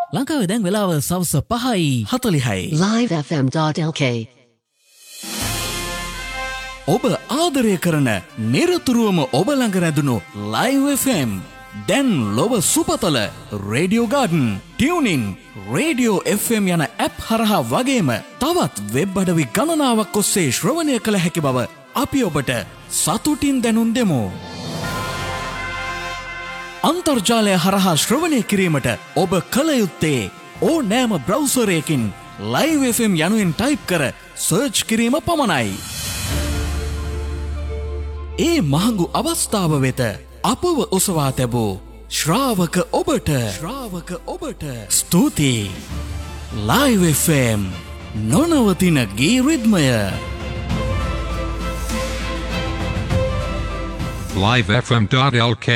ලංකාවේ දැන් වෙලාව සවස් 5:40යි. livefm.lk ඔබ ආදරය කරන නිරතුරුවම ඔබ ළඟ රැඳුණු Live FM දැන් ලොව සුපතල radio garden tuning radio FM යන ඇප් හරහා වගේම තවත් වෙබ් අඩවි ගණනාවක් ඔස්සේ ශ්‍රවණය කළ හැකි බව අපි ඔබට සතුටින් දැනුම් දෙමු. අන්තර්ජාලය හරහා ශ්‍රවණය කිරීමට ඔබ කළ යුත්තේ ඕනෑම බ්‍රවුසරයකින් Live FM යනුවෙන් ටයිප් කර සර්ච් කිරීම පමණයි. ඒ මහඟු අවස්ථාව වෙත අපව ඔසවා තැබූ ශ්‍රාවක ඔබට ස්තුතියි. Live FM නොනවතින ගී රිද්මය. livefm.lk